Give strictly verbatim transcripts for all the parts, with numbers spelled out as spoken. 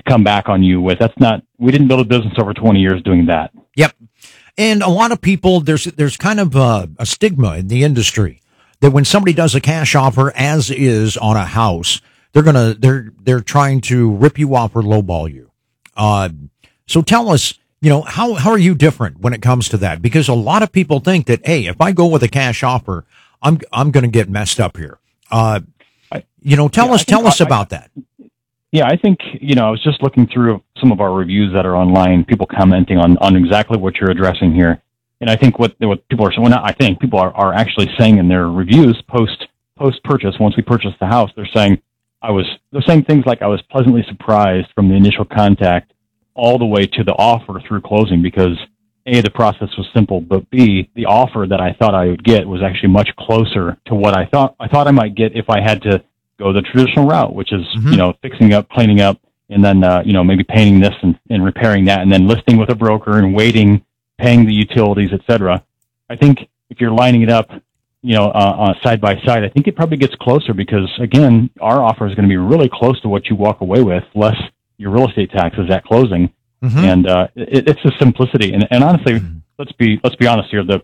come back on you with. That's not, we didn't build a business over twenty years doing that. Yep. And a lot of people, there's, there's kind of a, a stigma in the industry that when somebody does a cash offer as is on a house, they're going to, they're, they're trying to rip you off or lowball you. Uh, so tell us, you know, how, how are you different when it comes to that? Because a lot of people think that, hey, if I go with a cash offer, I'm, I'm going to get messed up here. Uh, you know, tell yeah, us, tell us I, about I, that. Yeah, I think, you know, I was just looking through some of our reviews that are online, people commenting on, on exactly what you're addressing here. And I think what, what people are saying, well, not I think, people are, are actually saying in their reviews post, post purchase, once we purchased the house, they're saying, I was, they're saying things like I was pleasantly surprised from the initial contact all the way to the offer through closing because A, the process was simple, but B, the offer that I thought I would get was actually much closer to what I thought, I thought I might get if I had to go the traditional route, which is, mm-hmm. you know, fixing up, cleaning up, and then, uh, you know, maybe painting this and, and repairing that, and then listing with a broker and waiting, paying the utilities, et cetera. I think if you're lining it up, you know, uh, uh, side by side, I think it probably gets closer because, again, our offer is going to be really close to what you walk away with, less your real estate taxes at closing. Mm-hmm. And uh, it, it's the simplicity. And, and honestly, mm-hmm. let's be let's be honest here. The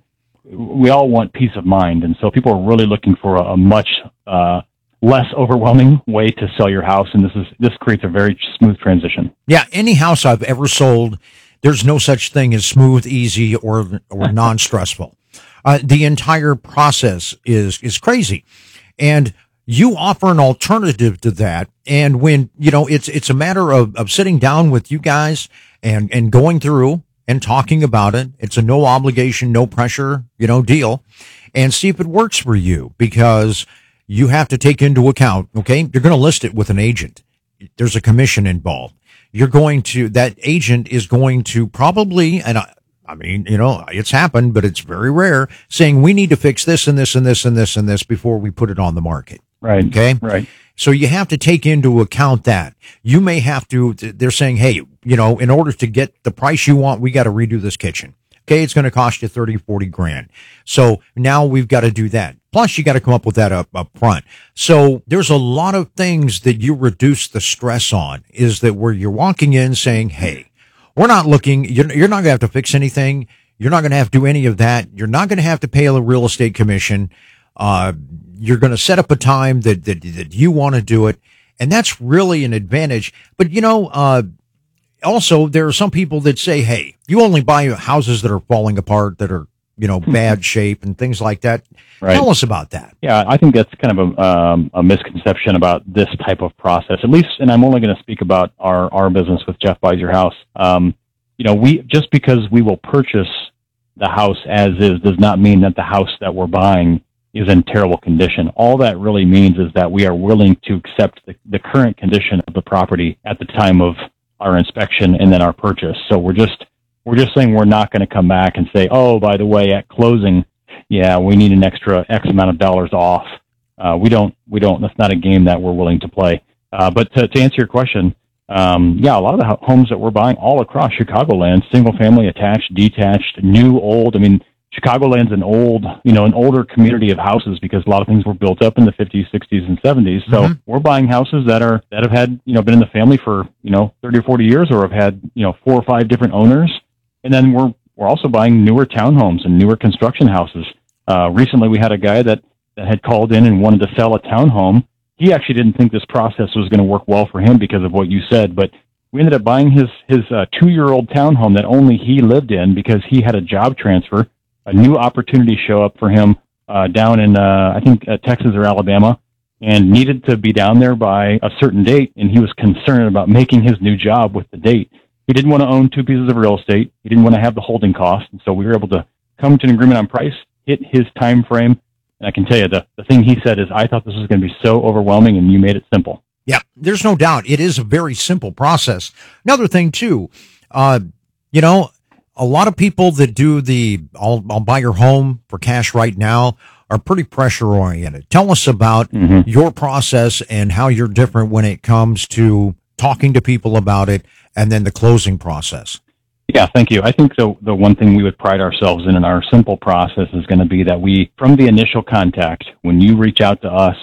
we all want peace of mind, and so people are really looking for a, a much uh, less overwhelming way to sell your house, and this is this creates a very smooth transition. Yeah, any house I've ever sold, there's no such thing as smooth, easy, or or non-stressful. Uh, the entire process is is crazy, and you offer an alternative to that. And when you know it's it's a matter of of sitting down with you guys and and going through and talking about it. It's a no obligation, no pressure, you know, deal, and see if it works for you because you have to take into account, okay, you're going to list it with an agent. There's a commission involved. You're going to, that agent is going to probably, and I, I mean, you know, it's happened, but it's very rare, saying we need to fix this and this and this and this and this before we put it on the market. Right. Okay. Right. So you have to take into account that. You may have to, they're saying, hey, you know, in order to get the price you want, we got to redo this kitchen. Okay, it's going to cost you thirty, forty grand. So now we've got to do that. Plus, you got to come up with that up, up front. So there's a lot of things that you reduce the stress on is that where you're walking in saying, hey, we're not looking, you're, you're not going to have to fix anything. You're not going to have to do any of that. You're not going to have to pay a real estate commission. Uh, you're going to set up a time that, that, that you want to do it. And that's really an advantage. But, you know, uh, also, there are some people that say, hey, you only buy houses that are falling apart, that are, you know, bad shape and things like that. Right. Tell us about that. Yeah, I think that's kind of a, um, a misconception about this type of process, at least, and I'm only going to speak about our, our business with Jeff Buys Your House. Um, you know, we just because we will purchase the house as is does not mean that the house that we're buying is in terrible condition. All that really means is that we are willing to accept the, the current condition of the property at the time of our inspection and then our purchase. So we're just we're just saying we're not going to come back and say, oh, by the way, at closing, yeah, we need an extra X amount of dollars off. Uh, we don't we don't. That's not a game that we're willing to play. Uh, but to, to answer your question, um, yeah, a lot of the homes that we're buying all across Chicagoland, single family, attached, detached, new, old. I mean, Chicagoland's an old, you know, an older community of houses because a lot of things were built up in the fifties, sixties, and seventies. So mm-hmm. we're buying houses that are, that have had, you know, been in the family for, you know, thirty or forty years or have had, you know, four or five different owners. And then we're, we're also buying newer townhomes and newer construction houses. Uh, recently we had a guy that, that had called in and wanted to sell a townhome. He actually didn't think this process was going to work well for him because of what you said, but we ended up buying his, his, uh, two-year-old townhome that only he lived in because he had a job transfer. A new opportunity show up for him uh, down in, uh, I think, uh, Texas or Alabama, and needed to be down there by a certain date, and he was concerned about making his new job with the date. He didn't want to own two pieces of real estate. He didn't want to have the holding cost, and so we were able to come to an agreement on price, hit his time frame, and I can tell you, the, the thing he said is, I thought this was going to be so overwhelming, and you made it simple. Yeah, there's no doubt. It is a very simple process. Another thing, too, uh, you know, a lot of people that do the I'll, I'll buy your home for cash right now are pretty pressure oriented. Tell us about mm-hmm. your process and how you're different when it comes to talking to people about it and then the closing process. Yeah, thank you. I think the the one thing we would pride ourselves in in our simple process is going to be that we, from the initial contact, when you reach out to us,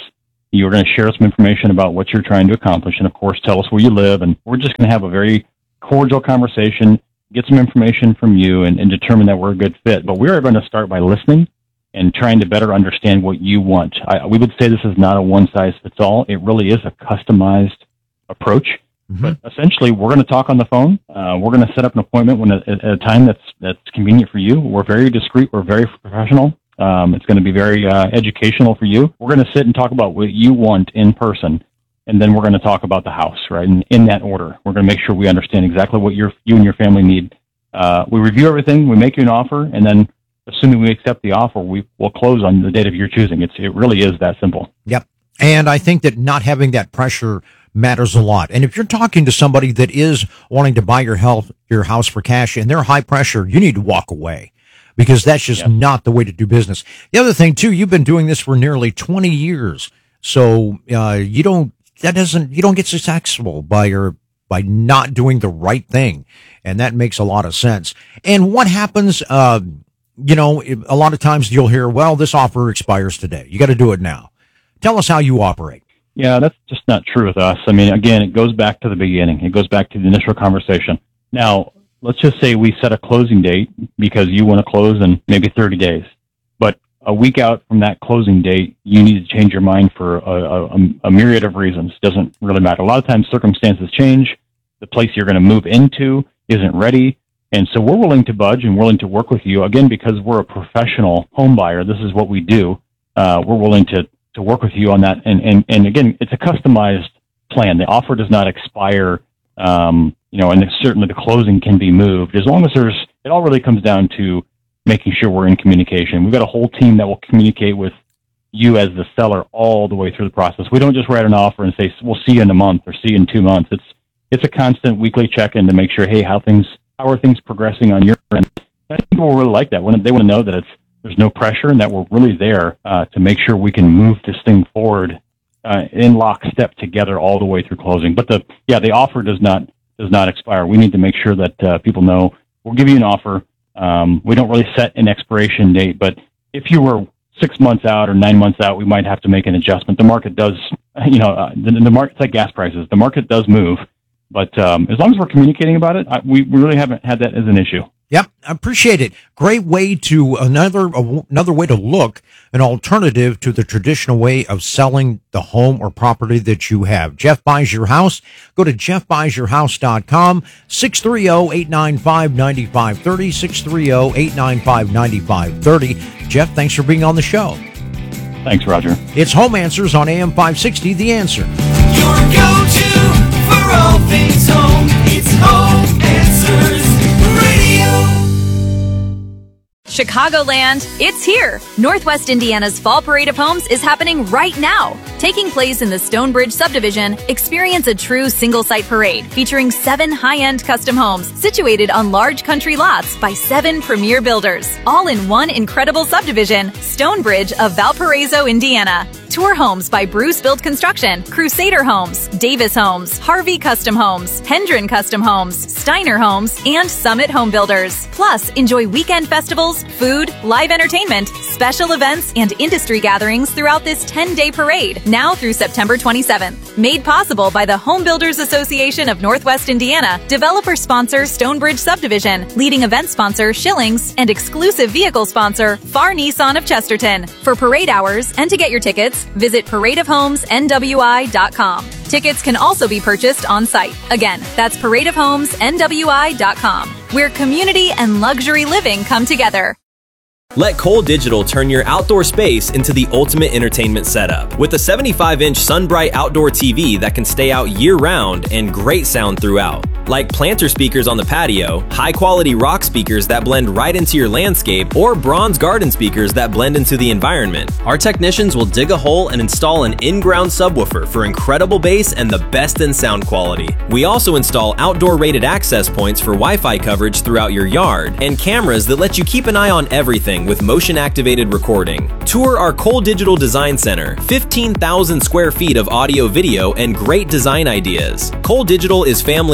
You're going to share some information about what you're trying to accomplish, and of course, tell us where you live. And we're just going to have a very cordial conversation, get some information from you, and, and determine that we're a good fit. But we are going to start by listening and trying to better understand what you want. I, we would say this is not a one-size-fits-all. It really is a customized approach. Mm-hmm. But essentially, we're going to talk on the phone. Uh, we're going to set up an appointment when at a time that's that's convenient for you. We're very discreet. We're very professional. Um, it's going to be very uh, educational for you. We're going to sit and talk about what you want in person, and then we're going to talk about the house, right? And in that order, we're going to make sure we understand exactly what your you and your family need. Uh, we review everything. We make you an offer, and then assuming we accept the offer, we will close on the date of your choosing. It's it really is that simple. Yep. And I think that not having that pressure matters a lot. And if you're talking to somebody that is wanting to buy your health, your house for cash and they're high pressure, you need to walk away, because that's just yep. not the way to do business. The other thing too, you've been doing this for nearly twenty years. So, uh, you don't, that doesn't, you don't get successful by your, by not doing the right thing. And that makes a lot of sense. And what happens, uh, you know, a lot of times you'll hear, well, this offer expires today. You got to do it now. Tell us how you operate. Yeah, that's just not true with us. I mean, again, it goes back to the beginning. It goes back to the initial conversation. Now, let's just say we set a closing date because you want to close in maybe thirty days. But a week out from that closing date, you need to change your mind for a, a, a myriad of reasons. It doesn't really matter. A lot of times circumstances change. The place you're going to move into isn't ready. And so we're willing to budge and willing to work with you, again, because we're a professional home buyer. This is what we do. Uh, we're willing to, to work with you on that. And, and, and again, it's a customized plan. The offer does not expire, um, you know, and certainly the closing can be moved as long as there's, it all really comes down to making sure we're in communication. We've got a whole team that will communicate with you as the seller all the way through the process. We don't just write an offer and say, we'll see you in a month or see you in two months. It's, it's a constant weekly check-in to make sure, hey, how things, how are things progressing on your end? I think people really like that. When they want to know that it's, there's no pressure and that we're really there uh, to make sure we can move this thing forward uh, in lockstep together all the way through closing. But the, yeah, the offer does not, does not expire. We need to make sure that uh, people know we'll give you an offer. Um, we don't really set an expiration date, but if you were six months out or nine months out, we might have to make an adjustment. The market does, you know, uh, the, the market's like gas prices. The market does move, but um, as long as we're communicating about it, I, we really haven't had that as an issue. Yep, I appreciate it. Great way to another another way to look, an alternative to the traditional way of selling the home or property that you have. Jeff Buys Your House. Go to jeff buys your house dot com, six three zero, eight nine five, nine five three zero, six three zero, eight nine five, nine five three zero. Jeff, thanks for being on the show. Thanks, Roger. It's Home Answers on A M five sixty, The Answer. Your go-to for all things home. It's Home Answers Radio. Chicagoland, it's here! Northwest Indiana's Fall Parade of Homes is happening right now. Taking place in the Stonebridge subdivision, experience a true single-site parade featuring seven high-end custom homes situated on large country lots by seven premier builders. All in one incredible subdivision, Stonebridge of Valparaiso, Indiana. Tour homes by Bruce Build Construction, Crusader Homes, Davis Homes, Harvey Custom Homes, Hendren Custom Homes, Steiner Homes, and Summit Home Builders. Plus, enjoy weekend festivals, food, live entertainment, special events, and industry gatherings throughout this ten-day parade, now through September twenty-seventh. Made possible by the Home Builders Association of Northwest Indiana, developer sponsor Stonebridge Subdivision, leading event sponsor Schillings, and exclusive vehicle sponsor Far Nissan of Chesterton. For parade hours and to get your tickets, visit parade of homes N W I dot com. Tickets can also be purchased on site. Again, that's parade of homes N W I dot com, where community and luxury living come together. Let Cole Digital turn your outdoor space into the ultimate entertainment setup. With a seventy-five inch SunBright outdoor T V that can stay out year-round and great sound throughout. Like planter speakers on the patio, high-quality rock speakers that blend right into your landscape, or bronze garden speakers that blend into the environment. Our technicians will dig a hole and install an in-ground subwoofer for incredible bass and the best in sound quality. We also install outdoor rated access points for Wi-Fi coverage throughout your yard, and cameras that let you keep an eye on everything with motion-activated recording. Tour our Cole Digital Design Center, fifteen thousand square feet of audio video and great design ideas. Cole Digital is family-owned,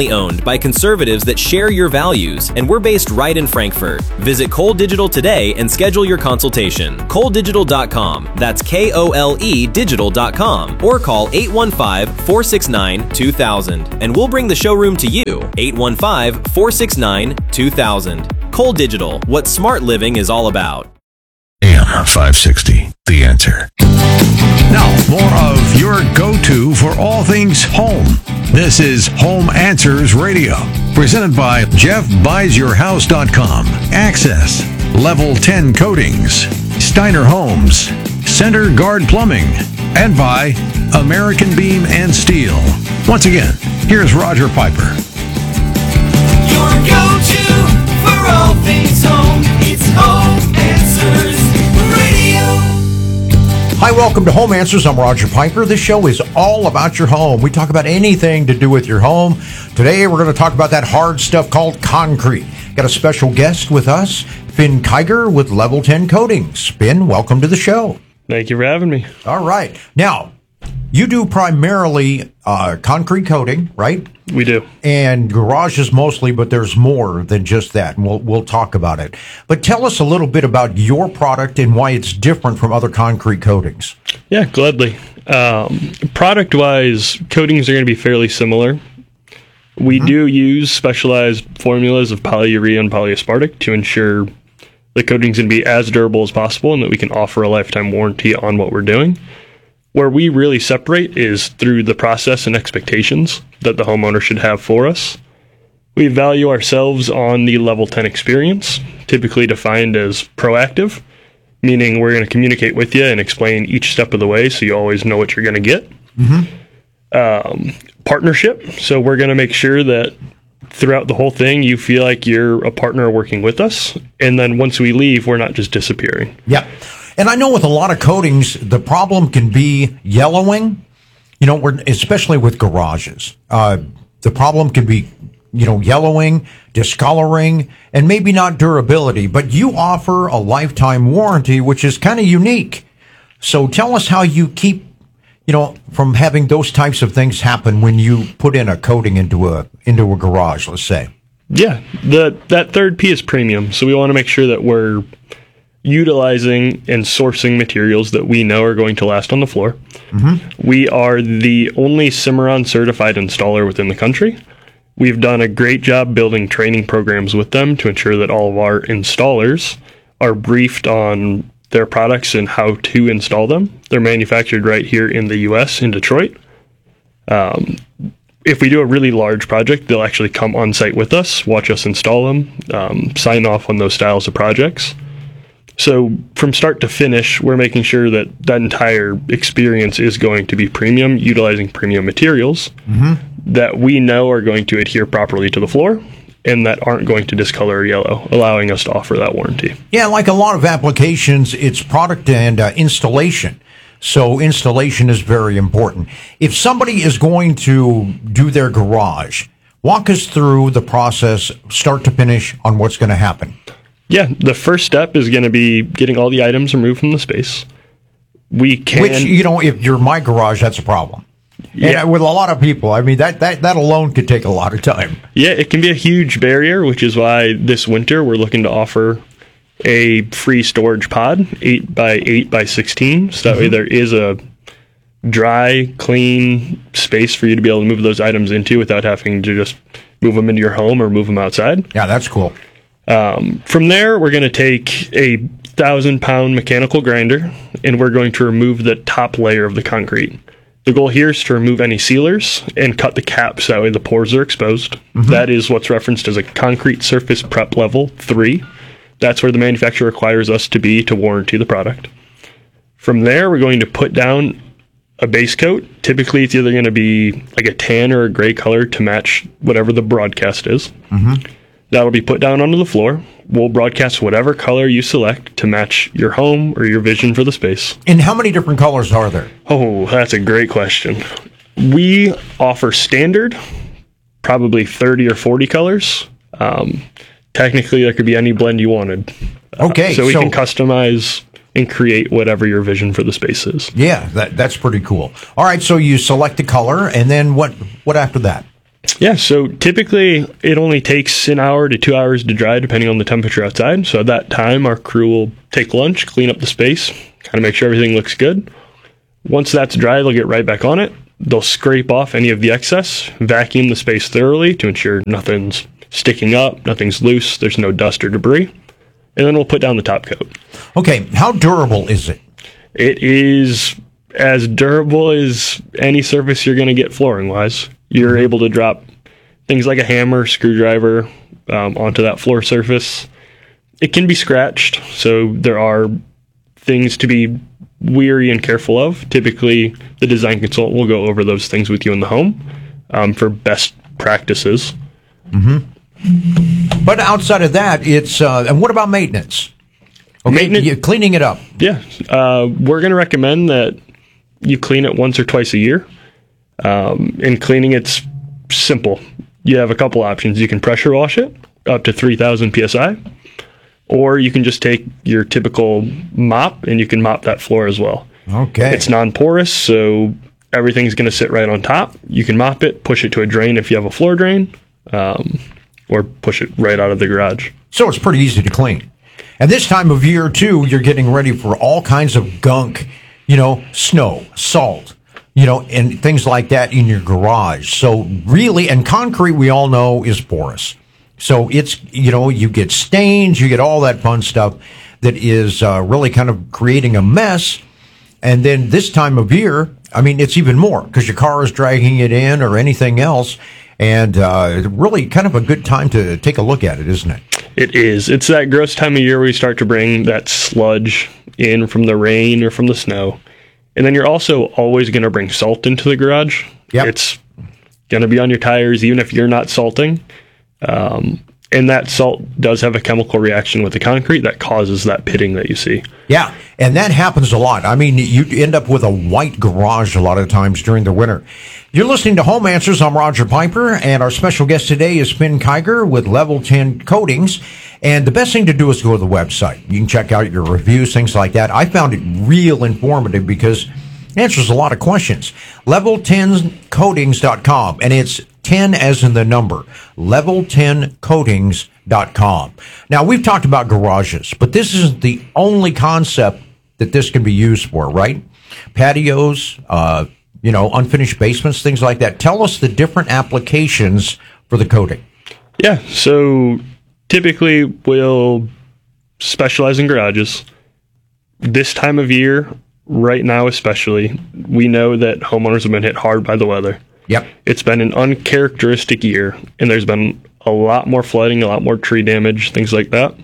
by conservatives that share your values, and we're based right in Frankfurt. Visit Cole Digital today and schedule your consultation. Cole Digital dot com. That's K O L E digital dot com. Or call eight one five, four six nine, two thousand, and we'll bring the showroom to you. eight one five, four six nine, two thousand. Cole Digital, what smart living is all about. A M five sixty, The Answer. Now, more of your go-to for all things home. This is Home Answers Radio, presented by Jeff Buys Your House dot com, Access, Level ten Coatings, Steiner Homes, Center Guard Plumbing, and by American Beam and Steel. Once again, here's Roger Piper. Your go-to for all things home. It's Home Answers Radio. Hi, welcome to Home Answers. I'm Roger Piper. This show is all about your home. We talk about anything to do with your home. Today, we're going to talk about that hard stuff called concrete. Got a special guest with us, Finn Kiger with Level ten Coatings. Finn, welcome to the show. Thank you for having me. All right. Now, you do primarily uh, concrete coating, right? We do. And garages mostly, but there's more than just that, and we'll we'll talk about it. But tell us a little bit about your product and why it's different from other concrete coatings. Yeah, gladly. Um, product-wise, coatings are going to be fairly similar. We mm-hmm. do use specialized formulas of polyurea and polyaspartic to ensure the coating's going to be as durable as possible and that we can offer a lifetime warranty on what we're doing. Where we really separate is through the process and expectations that the homeowner should have for us. We value ourselves on the Level ten experience, typically defined as proactive, meaning we're going to communicate with you and explain each step of the way so you always know what you're going to get. Mm-hmm. Um, partnership, so we're going to make sure that throughout the whole thing you feel like you're a partner working with us, and then once we leave, we're not just disappearing. Yeah. And I know with a lot of coatings, the problem can be yellowing, you know, we're, especially with garages. Uh, the problem can be, you know, yellowing, discoloring, and maybe not durability. But you offer a lifetime warranty, which is kind of unique. So tell us how you keep, you know, from having those types of things happen when you put in a coating into a into a garage, let's say. Yeah, the that third P is premium. So we want to make sure that we're utilizing and sourcing materials that we know are going to last on the floor. Mm-hmm. We are the only Cimarron certified installer within the country. We've done a great job building training programs with them to ensure that all of our installers are briefed on their products and how to install them. They're manufactured right here in the U S in Detroit. Um, if we do a really large project, they'll actually come on site with us, watch us install them, um, sign off on those styles of projects. So from start to finish, we're making sure that that entire experience is going to be premium, utilizing premium materials mm-hmm. that we know are going to adhere properly to the floor and that aren't going to discolor or yellow, allowing us to offer that warranty. Yeah, like a lot of applications, it's product and uh, installation. So installation is very important. If somebody is going to do their garage, walk us through the process, start to finish, on what's going to happen. Yeah, the first step is going to be getting all the items removed from the space. We can... Which, you know, if you're my garage, that's a problem. Yeah. And with a lot of people, I mean, that, that, that alone could take a lot of time. Yeah, it can be a huge barrier, which is why this winter we're looking to offer a free storage pod, eight by eight by sixteen, so that mm-hmm. way there is a dry, clean space for you to be able to move those items into without having to just move them into your home or move them outside. Yeah, that's cool. Um, from there, we're going to take a thousand pound mechanical grinder and we're going to remove the top layer of the concrete. The goal here is to remove any sealers and cut the caps, that way the pores are exposed. Mm-hmm. That is what's referenced as a concrete surface prep level three. That's where the manufacturer requires us to be to warranty the product. From there, we're going to put down a base coat. Typically, it's either going to be like a tan or a gray color to match whatever the broadcast is. Mm-hmm. That'll be put down onto the floor. We'll broadcast whatever color you select to match your home or your vision for the space. And how many different colors are there? Oh, that's a great question. We offer standard, probably thirty or forty colors. Um, technically, there could be any blend you wanted. Okay. Uh, so we so, can customize and create whatever your vision for the space is. Yeah, that, that's pretty cool. All right, so you select the color, and then what, what after that? Yeah, so typically it only takes an hour to two hours to dry, depending on the temperature outside. So at that time, our crew will take lunch, clean up the space, kind of make sure everything looks good. Once that's dry, they'll get right back on it. They'll scrape off any of the excess, vacuum the space thoroughly to ensure nothing's sticking up, nothing's loose, there's no dust or debris. And then we'll put down the top coat. Okay, how durable is it? It is as durable as any surface you're going to get flooring-wise. You're able to drop things like a hammer, screwdriver um, onto that floor surface. It can be scratched, so there are things to be weary and careful of. Typically, the design consultant will go over those things with you in the home um, for best practices. Mm-hmm. But outside of that, it's uh, and what about maintenance? Okay, Maintenance- you- cleaning it up. Yeah, uh, we're going to recommend that you clean it once or twice a year. Um, and cleaning, it's simple. You have a couple options. You can pressure wash it up to three thousand P S I, or you can just take your typical mop and you can mop that floor as well. Okay. It's non-porous, so everything's going to sit right on top. You can mop it, push it to a drain if you have a floor drain, um, or push it right out of the garage. So it's pretty easy to clean. And this time of year, too, you're getting ready for all kinds of gunk, you know, snow, salt, you know, and things like that in your garage. So really, and concrete, we all know, is porous. So it's, you know, you get stains, you get all that fun stuff that is uh, really kind of creating a mess. And then this time of year, I mean, it's even more because your car is dragging it in or anything else. And uh, really kind of a good time to take a look at it, isn't it? It is. It's that gross time of year where you start to bring that sludge in from the rain or from the snow. And then you're also always going to bring salt into the garage. Yep. It's going to be on your tires, even if you're not salting. Um, and that salt does have a chemical reaction with the concrete that causes that pitting that you see. Yeah, and that happens a lot. I mean, you end up with a white garage a lot of times during the winter. You're listening to Home Answers. I'm Roger Piper, and our special guest today is Finn Kiger with Level ten Coatings. And the best thing to do is go to the website. You can check out your reviews, things like that. I found it real informative because it answers a lot of questions. level ten coatings dot com, and it's ten as in the number, level ten coatings dot com. Now, we've talked about garages, but this isn't the only concept that this can be used for, right? Patios, uh, you know, unfinished basements, things like that. Tell us the different applications for the coating. Yeah, so typically we'll specialize in garages. This time of year, right now especially, we know that homeowners have been hit hard by the weather. Yep. It's been an uncharacteristic year, and there's been a lot more flooding, a lot more tree damage, things like that.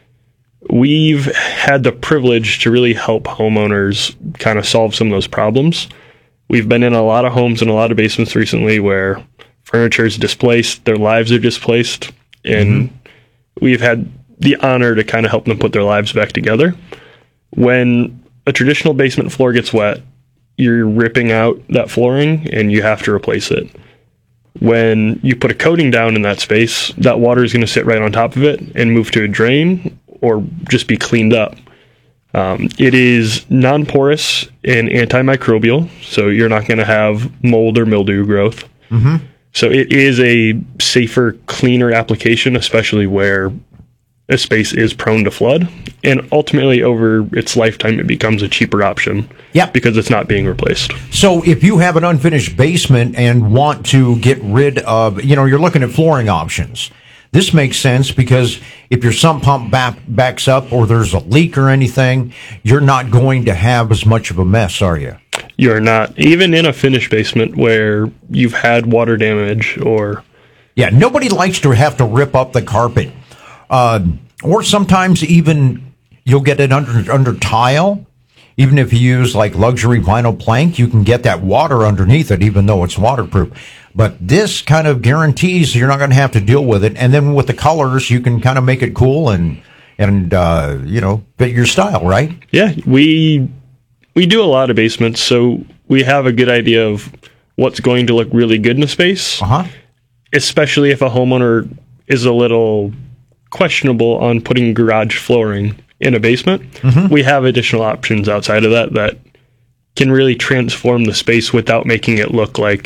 We've had the privilege to really help homeowners kind of solve some of those problems. We've been in a lot of homes and a lot of basements recently where furniture is displaced, their lives are displaced, and mm-hmm. we've had the honor to kind of help them put their lives back together. When a traditional basement floor gets wet, you're ripping out that flooring and you have to replace it. When you put a coating down in that space, that water is going to sit right on top of it and move to a drain or just be cleaned up. Um, it is non-porous and antimicrobial, so you're not going to have mold or mildew growth. Mm-hmm. So it is a safer, cleaner application, especially where a space is prone to flood. And ultimately, over its lifetime, it becomes a cheaper option. Yep. Because it's not being replaced. So if you have an unfinished basement and want to get rid of, you know, you're looking at flooring options. This makes sense because if your sump pump back, backs up or there's a leak or anything, you're not going to have as much of a mess, are you? You're not. Even in a finished basement where you've had water damage or... Yeah, nobody likes to have to rip up the carpet. Uh, or sometimes even you'll get it under under tile. Even if you use like luxury vinyl plank, you can get that water underneath it, even though it's waterproof. But this kind of guarantees you're not going to have to deal with it. And then with the colors, you can kind of make it cool and, and uh, you know, fit your style, right? Yeah, we we do a lot of basements, so we have a good idea of what's going to look really good in a space. Uh-huh. Especially if a homeowner is a little questionable on putting garage flooring in a basement. Mm-hmm. We have additional options outside of that that can really transform the space without making it look like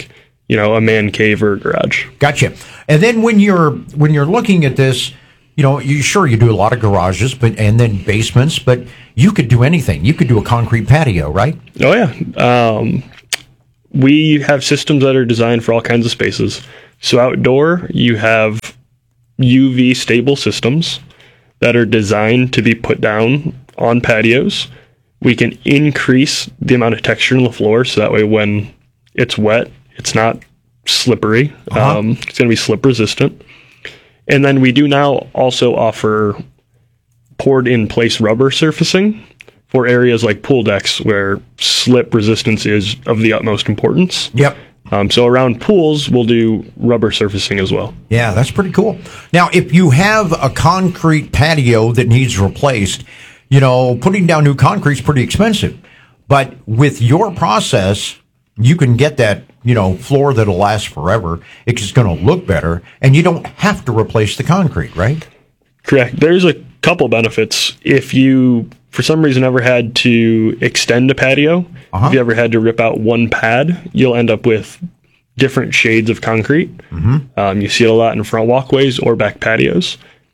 you know, a man cave or a garage. Gotcha. And then when you're when you're looking at this, you know, you sure you do a lot of garages, but and then basements, but you could do anything. You could do a concrete patio, right? Oh yeah. Um, we have systems that are designed for all kinds of spaces. So outdoor, you have U V stable systems that are designed to be put down on patios. We can increase the amount of texture in the floor, so that way when it's wet, it's not slippery. Uh-huh. Um, it's going to be slip resistant. And then we do now also offer poured in place rubber surfacing for areas like pool decks where slip resistance is of the utmost importance. Yep. Um, so around pools, we'll do rubber surfacing as well. Yeah, that's pretty cool. Now, if you have a concrete patio that needs replaced, you know, putting down new concrete is pretty expensive. But with your process, you can get that, you know, floor that'll last forever. It's just going to look better, and you don't have to replace the concrete, right? Correct. There's a couple benefits. If you, for some reason, ever had to extend a patio, Uh-huh. if you ever had to rip out one pad, you'll end up with different shades of concrete. Mm-hmm. Um, you see it a lot in front walkways or back patios.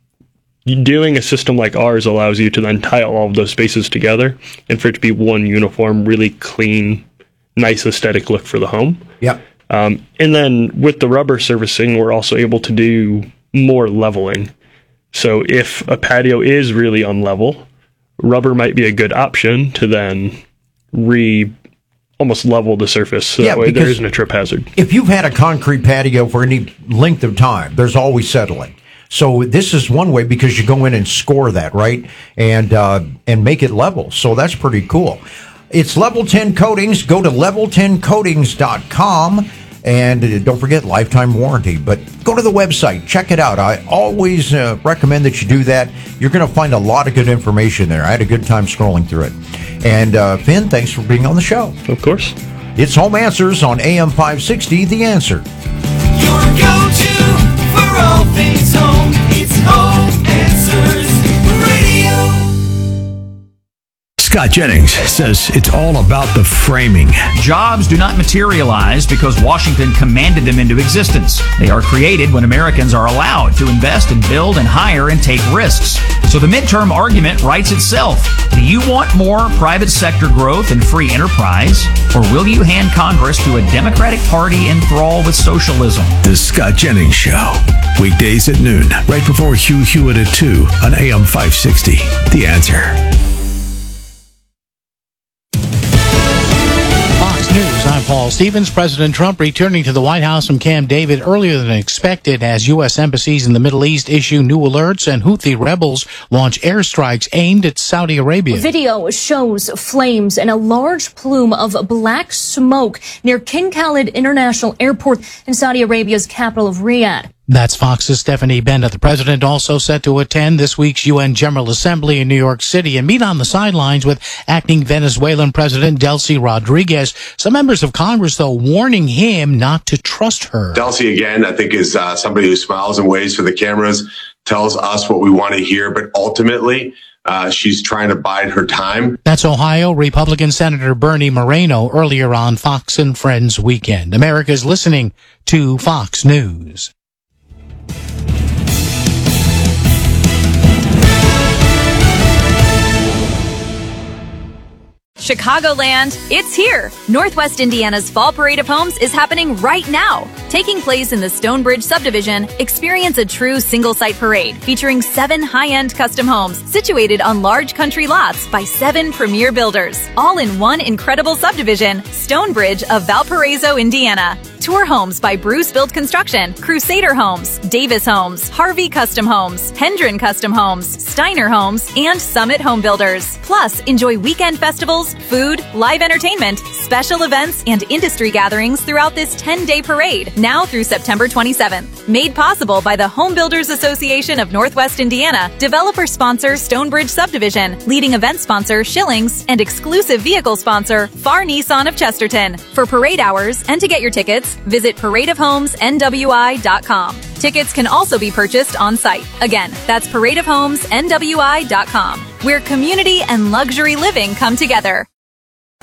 Doing a system like ours allows you to then tie all of those spaces together and for it to be one uniform, really clean, nice aesthetic look for the home. Yep. Um, and then with the rubber surfacing, we're also able to do more leveling. So if a patio is really unlevel, rubber might be a good option to then re almost level the surface. So Yeah, that way there because isn't a trip hazard. If you've had a concrete patio for any length of time, there's always settling. So this is one way because you go in and score that, right? And uh, and make it level. So that's pretty cool. It's Level ten Coatings. Go to level ten coatings dot com. And uh, don't forget lifetime warranty. But go to the website. Check it out. I always uh, recommend that you do that. You're going to find a lot of good information there. I had a good time scrolling through it. And uh, Finn, thanks for being on the show. Of course. It's Home Answers on A M five sixty, The Answer. Your go-to for all things home. It's Home Answers Radio. Scott Jennings says it's all about the framing. Jobs do not materialize because Washington commanded them into existence. They are created when Americans are allowed to invest and build and hire and take risks. So the midterm argument writes itself. Do you want more private sector growth and free enterprise? Or will you hand Congress to a Democratic Party enthralled with socialism? The Scott Jennings Show. Weekdays at noon, right before Hugh Hewitt at two on A M five sixty. The Answer. Fox News, I'm Paul Stevens. President Trump returning to the White House from Camp David earlier than expected as U S embassies in the Middle East issue new alerts and Houthi rebels launch airstrikes aimed at Saudi Arabia. Video shows flames and a large plume of black smoke near King Khalid International Airport in Saudi Arabia's capital of Riyadh. That's Fox's Stephanie Benda. The president also set to attend this week's U N General Assembly in New York City and meet on the sidelines with acting Venezuelan President Delcy Rodriguez. Some members of Congress, though, warning him not to trust her. Delcy, again, I think is uh, somebody who smiles and waves for the cameras, tells us what we want to hear, but ultimately uh, she's trying to bide her time. That's Ohio Republican Senator Bernie Moreno earlier on Fox and Friends Weekend. America's listening to Fox News. Chicagoland, it's here! Northwest Indiana's Fall Parade of Homes is happening right now. Taking place in the Stonebridge subdivision, experience a true single-site parade featuring seven high-end custom homes situated on large country lots by seven premier builders, all in one incredible subdivision, Stonebridge of Valparaiso, Indiana. Tour homes by Bruce Built Construction, Crusader Homes, Davis Homes, Harvey Custom Homes, Hendren Custom Homes, Steiner Homes, and Summit Home Builders. Plus, enjoy weekend festivals, food, live entertainment, special events, and industry gatherings throughout this ten-day parade, now through September twenty-seventh. Made possible by the Home Builders Association of Northwest Indiana, developer sponsor Stonebridge Subdivision, leading event sponsor Schillings, and exclusive vehicle sponsor Far Nissan of Chesterton. For parade hours and to get your tickets, visit parade of homes N W I dot com. Tickets can also be purchased on site. Again, that's parade of homes N W I dot com, where community and luxury living come together.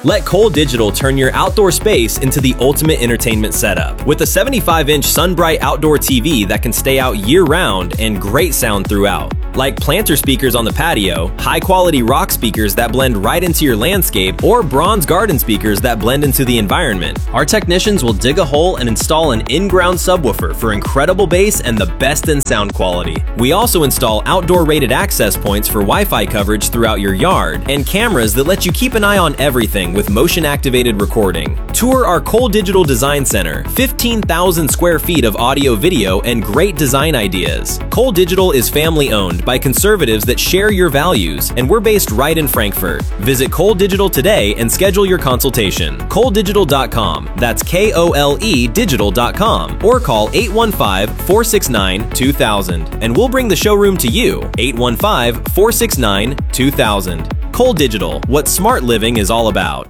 Let Cole Digital turn your outdoor space into the ultimate entertainment setup. With a seventy-five inch SunBright outdoor T V that can stay out year-round and great sound throughout. Like planter speakers on the patio, high-quality rock speakers that blend right into your landscape, or bronze garden speakers that blend into the environment. Our technicians will dig a hole and install an in-ground subwoofer for incredible bass and the best in sound quality. We also install outdoor-rated access points for Wi-Fi coverage throughout your yard, and cameras that let you keep an eye on everything with motion-activated recording. Tour our Cole Digital Design Center, fifteen thousand square feet of audio, video, and great design ideas. Cole Digital is family-owned by conservatives that share your values, and we're based right in Frankfurt. Visit Cole Digital today and schedule your consultation. Cole Digital dot com. That's K O L E digital dot com. Or call eight one five, four six nine, two thousand, and we'll bring the showroom to you. eight one five, four six nine, two thousand. Cole Digital, what smart living is all about.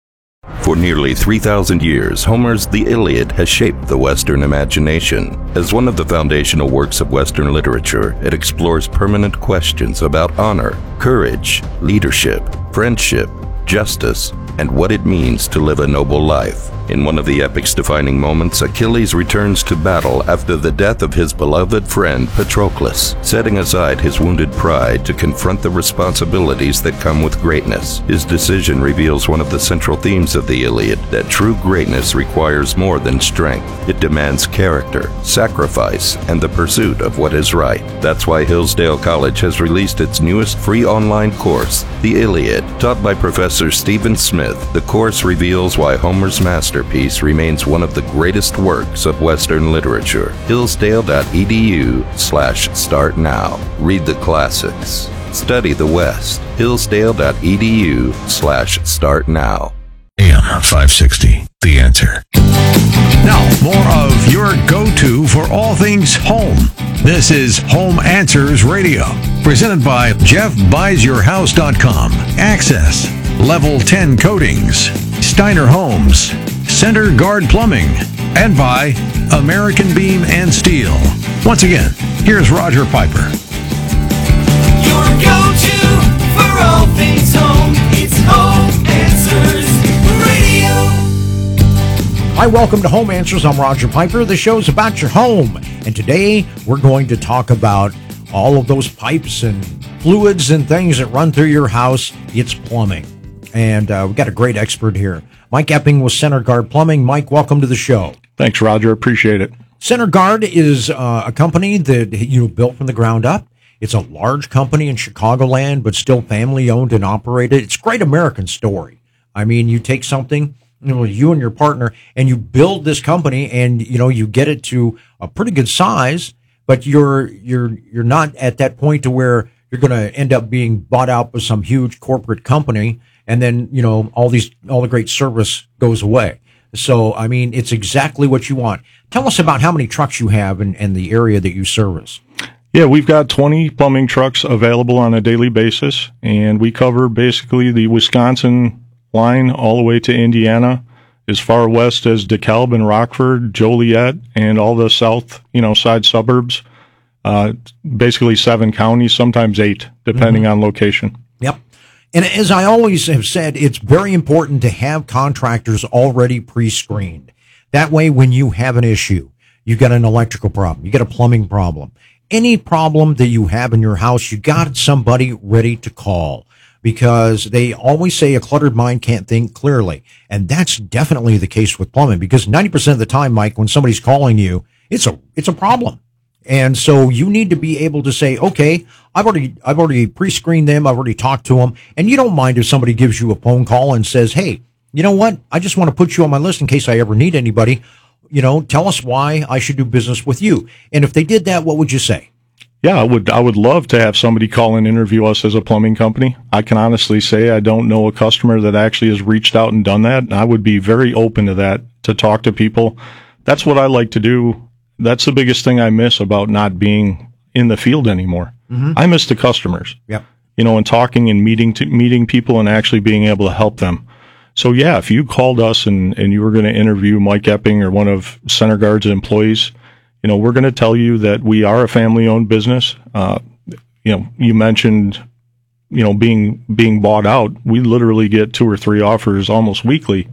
For nearly three thousand years, Homer's The Iliad has shaped the Western imagination. As one of the foundational works of Western literature, it explores permanent questions about honor, courage, leadership, friendship, justice, and what it means to live a noble life. In one of the epic's defining moments, Achilles returns to battle after the death of his beloved friend Patroclus, setting aside his wounded pride to confront the responsibilities that come with greatness. His decision reveals one of the central themes of the Iliad, that true greatness requires more than strength. It demands character, sacrifice, and the pursuit of what is right. That's why Hillsdale College has released its newest free online course, The Iliad. Taught by Professor Stephen Smith, the course reveals why Homer's masterpiece remains one of the greatest works of Western literature. Hillsdale.edu slash start now. Read the classics. Study the West. Hillsdale.edu slash start now. A M five sixty, The Answer. Now, more of your go-to for all things home. This is Home Answers Radio, presented by Jeff Buys Your House dot com, Access, Level ten Coatings, Steiner Homes, Center Guard Plumbing, and by American Beam and Steel. Once again, here's Roger Piper. Your go-to for all things home. It's Home Answers Radio. Hi, welcome to Home Answers. I'm Roger Piper. The show's about your home. And today we're going to talk about all of those pipes and fluids and things that run through your house. It's plumbing. And uh, we've got a great expert here. Mike Epping with Center Guard Plumbing. Mike, welcome to the show. Thanks, Roger. Appreciate it. Center Guard is uh, a company that you built from the ground up. It's a large company in Chicagoland, but still family owned and operated. It's a great American story. I mean, you take something, you know, you and your partner, and you build this company, and you know you get it to a pretty good size, but you're you're you're not at that point to where you're going to end up being bought out by some huge corporate company. And then, you know, all these, all the great service goes away. So, I mean, it's exactly what you want. Tell us about how many trucks you have in, in the area that you service. Yeah, we've got twenty plumbing trucks available on a daily basis, and we cover basically the Wisconsin line all the way to Indiana, as far west as DeKalb and Rockford, Joliet, and all the south, you know, side suburbs. Uh, basically seven counties, sometimes eight, depending mm-hmm. on location. Yep. And as I always have said, it's very important to have contractors already pre-screened. That way, when you have an issue, you got an electrical problem, you got a plumbing problem, any problem that you have in your house, you got somebody ready to call, because they always say a cluttered mind can't think clearly. And that's definitely the case with plumbing, because ninety percent of the time, Mike, when somebody's calling you, it's a, it's a problem. And so you need to be able to say, okay, I've already, I've already pre-screened them. I've already talked to them. And you don't mind if somebody gives you a phone call and says, hey, you know what? I just want to put you on my list in case I ever need anybody. You know, tell us why I should do business with you. And if they did that, what would you say? Yeah, I would, I would love to have somebody call and interview us as a plumbing company. I can honestly say I don't know a customer that actually has reached out and done that. And I would be very open to that, to talk to people. That's what I like to do. That's the biggest thing I miss about not being in the field anymore. Mm-hmm. I miss the customers. Yep. You know, and talking and meeting to, meeting people and actually being able to help them. So yeah, if you called us and, and you were going to interview Mike Epping or one of Center Guard's employees, you know, we're going to tell you that we are a family-owned business. Uh, you know, you mentioned you know, being being bought out, we literally get two or three offers almost weekly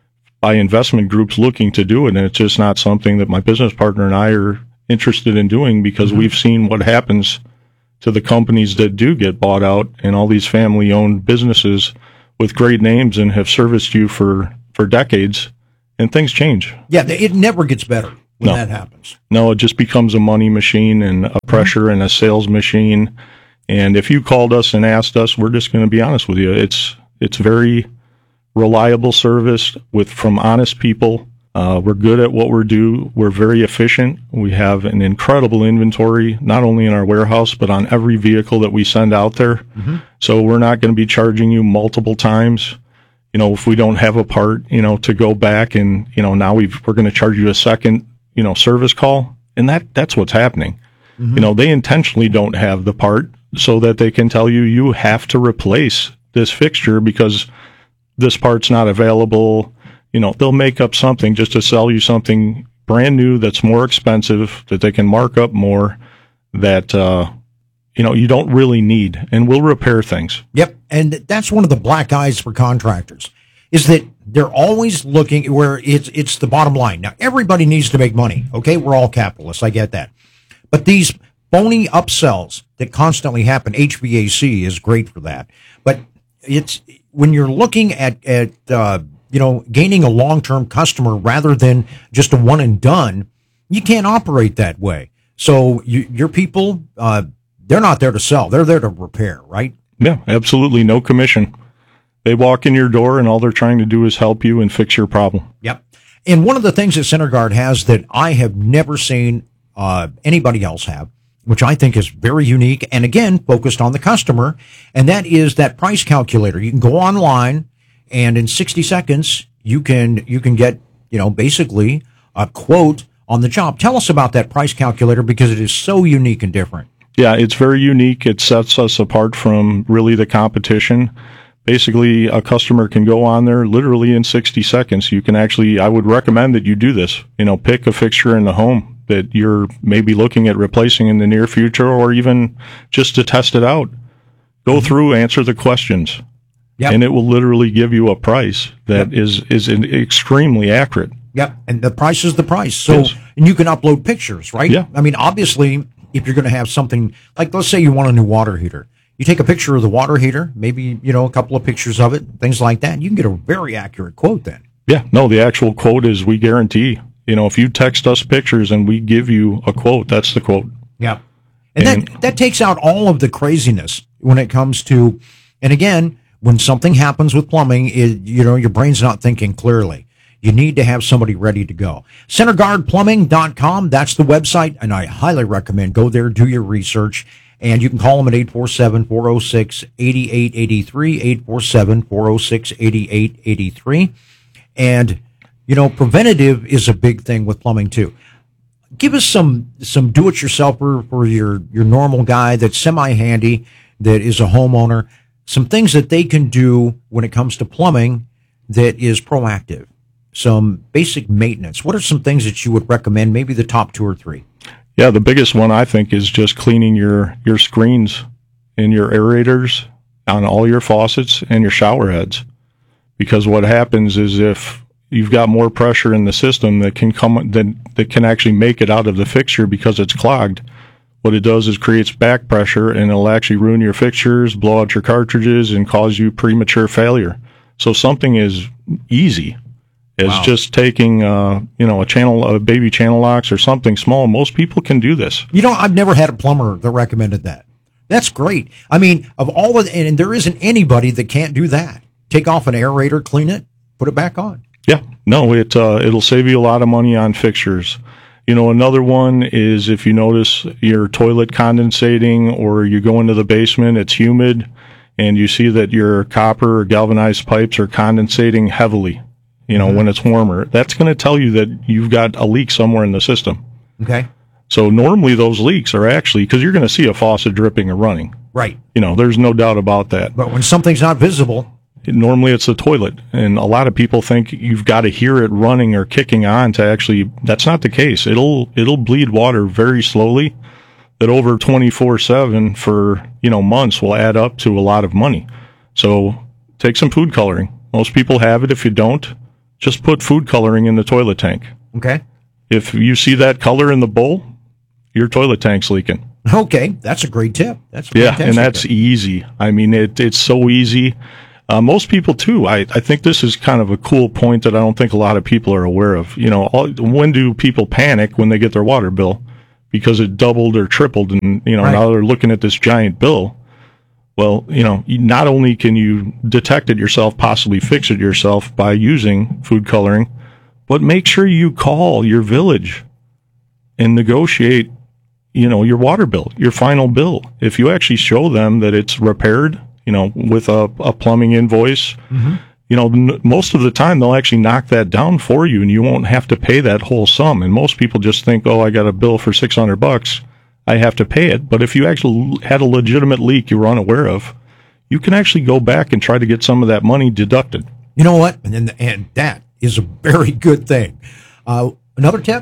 by investment groups looking to do it, and it's just not something that my business partner and I are interested in doing because mm-hmm. we've seen what happens to the companies that do get bought out and all these family-owned businesses with great names and have serviced you for, for decades, and things change. Yeah, it never gets better when no. that happens. No, it just becomes a money machine and a pressure mm-hmm. and a sales machine. And if you called us and asked us, we're just going to be honest with you. It's it's very reliable service with from honest people. Uh, we're good at what we do. We're very efficient. We have an incredible inventory, not only in our warehouse, but on every vehicle that we send out there. Mm-hmm. So we're not going to be charging you multiple times. You know, if we don't have a part, you know, to go back and, you know, now we've, we're going to charge you a second, you know, service call. And that, that's what's happening. Mm-hmm. You know, they intentionally don't have the part so that they can tell you, you have to replace this fixture because this part's not available. You know, they'll make up something just to sell you something brand new that's more expensive, that they can mark up more, that, uh, you know, you don't really need, and we'll repair things. Yep. And that's one of the black eyes for contractors, is that they're always looking where it's, it's the bottom line. Now, everybody needs to make money. Okay. We're all capitalists. I get that. But these phony upsells that constantly happen, H V A C is great for that. But it's when you're looking at, at, uh, you know, gaining a long-term customer rather than just a one and done, you can't operate that way. So you, your people, uh, they're not there to sell. They're there to repair, right? Yeah, absolutely. No commission. They walk in your door and all they're trying to do is help you and fix your problem. Yep. And one of the things that CenterGuard has that I have never seen, uh, anybody else have, which I think is very unique and again, focused on the customer. And that is that price calculator. You can go online, and in sixty seconds, you can, you can get, you know, basically a quote on the job. Tell us about that price calculator because it is so unique and different. Yeah, it's very unique. It sets us apart from really the competition. Basically, a customer can go on there literally in sixty seconds. You can actually, I would recommend that you do this. You know, pick a fixture in the home that you're maybe looking at replacing in the near future or even just to test it out. Go mm-hmm. through, answer the questions. Yep. And it will literally give you a price that yep. is, is extremely accurate. Yep. And the price is the price. So, yes. and you can upload pictures, right? Yeah. I mean, obviously, if you're going to have something like, let's say you want a new water heater, you take a picture of the water heater, maybe, you know, a couple of pictures of it, things like that. And you can get a very accurate quote then. Yeah. No, the actual quote is we guarantee, you know, if you text us pictures and we give you a quote, that's the quote. Yeah. And, and that, that takes out all of the craziness when it comes to, and again, when something happens with plumbing, it, you know, your brain's not thinking clearly. You need to have somebody ready to go. Center Guard Plumbing dot com, that's the website, and I highly recommend go there, do your research, and you can call them at eight four seven, four oh six, eight eight eight three, eight four seven, four oh six, eight eight eight three. And, you know, preventative is a big thing with plumbing, too. Give us some some do-it-yourselfer for your, your normal guy that's semi-handy, that is a homeowner. Some things that they can do when it comes to plumbing that is proactive. Some basic maintenance. What are some things that you would recommend? Maybe the top two or three. Yeah, the biggest one I think is just cleaning your, your screens and your aerators on all your faucets and your shower heads. Because what happens is if you've got more pressure in the system that can come that, that can actually make it out of the fixture because it's clogged, what it does is creates back pressure, and it'll actually ruin your fixtures, blow out your cartridges, and cause you premature failure. So something is easy as wow. just taking, uh, you know, a channel, a baby channel locks or something small. Most people can do this. You know, I've never had a plumber that recommended that. That's great. I mean, of all of, and there isn't anybody that can't do that. Take off an aerator, clean it, put it back on. Yeah, no, it uh, it'll save you a lot of money on fixtures. You know, another one is if you notice your toilet condensating or you go into the basement, it's humid, and you see that your copper or galvanized pipes are condensating heavily, you know, mm-hmm. when it's warmer. That's going to tell you that you've got a leak somewhere in the system. Okay. So normally those leaks are actually, because you're going to see a faucet dripping or running. Right. You know, there's no doubt about that. But when something's not visible, normally it's the toilet, and a lot of people think you've got to hear it running or kicking on to actually, that's not the case. It'll, it'll bleed water very slowly. that over twenty-four seven for, you know, months will add up to a lot of money. So take some food coloring. Most people have it. If you don't, just put food coloring in the toilet tank. Okay. If you see that color in the bowl, your toilet tank's leaking. Okay, that's a great tip. That's yeah, and that's tip. easy. I mean, it, it's so easy. Uh, most people too. I, I think this is kind of a cool point that I don't think a lot of people are aware of. You know, all, when do people panic when they get their water bill because it doubled or tripled, and you know right. now they're looking at this giant bill? Well, you know, not only can you detect it yourself, possibly fix it yourself by using food coloring, but make sure you call your village and negotiate, you know, your water bill, your final bill. If you actually show them that it's repaired, you know, with a, a plumbing invoice, mm-hmm. you know, n- most of the time they'll actually knock that down for you and you won't have to pay that whole sum. And most people just think, oh, I got a bill for six hundred bucks. I have to pay it. But if you actually had a legitimate leak you were unaware of, you can actually go back and try to get some of that money deducted. You know what? And then, and that is a very good thing. Uh, another tip?